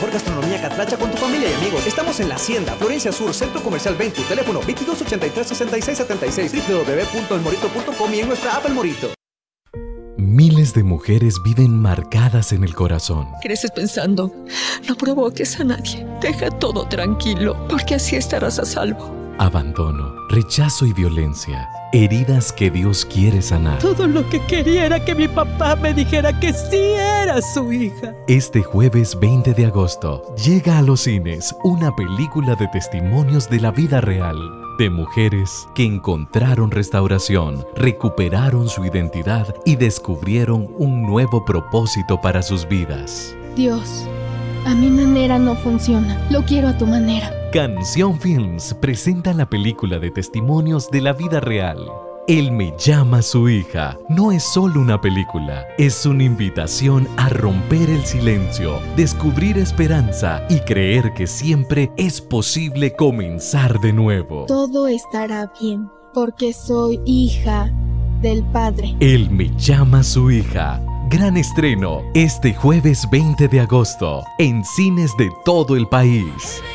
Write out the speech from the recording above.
Por gastronomía catracha con tu familia y amigos. Estamos en La Hacienda, Florencia Sur, Centro Comercial Ventu, teléfono 2283-6676, www.elmorito.com y en nuestra app El Morito. Miles de mujeres viven marcadas en el corazón. Creces pensando, no provoques a nadie, deja todo tranquilo, porque así estarás a salvo. Abandono, rechazo y violencia, heridas que Dios quiere sanar. Todo lo que quería era que mi papá me dijera que sí era su hija. Este jueves 20 de agosto llega a los cines una película de testimonios de la vida real, de mujeres que encontraron restauración, recuperaron su identidad y descubrieron un nuevo propósito para sus vidas. Dios, a mi manera no funciona, lo quiero a tu manera. Canción Films presenta la película de testimonios de la vida real. Él me llama a su hija. No es solo una película, es una invitación a romper el silencio, descubrir esperanza y creer que siempre es posible comenzar de nuevo. Todo estará bien, porque soy hija del Padre. Él me llama a su hija. Gran estreno este jueves 20 de agosto en cines de todo el país.